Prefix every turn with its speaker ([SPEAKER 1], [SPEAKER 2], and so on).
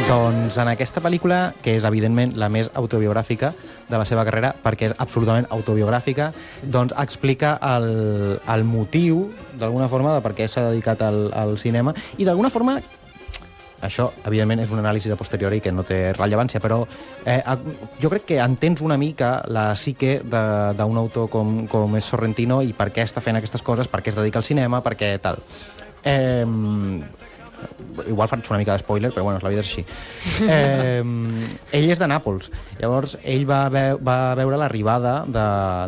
[SPEAKER 1] Doncs en aquesta pel·lícula, que és evidentment la més autobiogràfica de la seva carrera, perquè és absolutament autobiogràfica, doncs explica el motiu, d'alguna forma, de per què s'ha dedicat al cinema, i d'alguna forma, això, evidentment, és un anàlisi de posteriori que no té rellevància, però jo crec que entens una mica la psique d'un autor com és Sorrentino i per què està fent aquestes coses, per què es dedica al cinema, per què tal. Igual faig una mica de spoiler, però bueno, la vida és així. Ell és de Nàpols, llavors ell va veure l'arribada